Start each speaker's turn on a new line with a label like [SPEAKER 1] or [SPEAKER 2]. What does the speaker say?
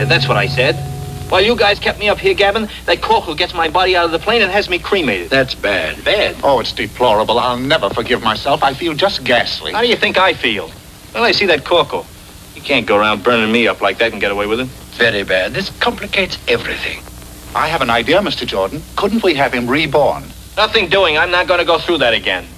[SPEAKER 1] cremated, that's what I said. While you guys kept me up here gabbing, that corporal gets my body out of the plane and has me cremated.
[SPEAKER 2] That's bad.
[SPEAKER 1] Bad?
[SPEAKER 3] Oh, it's deplorable. I'll never forgive myself. I feel just ghastly.
[SPEAKER 1] How do you think I feel? Well, I see that corporal. You can't go around burning me up like that and get away with it.
[SPEAKER 2] Very bad. This complicates everything.
[SPEAKER 3] I have an idea, Mr. Jordan. Couldn't we have him reborn?
[SPEAKER 1] Nothing doing. I'm not going to go through that again.